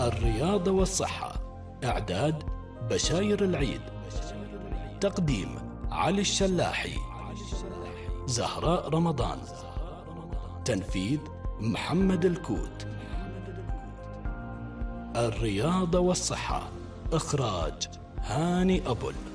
الرياضة والصحة. إعداد بشاير العيد. تقديم علي الشلاحي. زهراء رمضان. تنفيذ محمد الكوت. الرياضة والصحة. إخراج هاني أبل.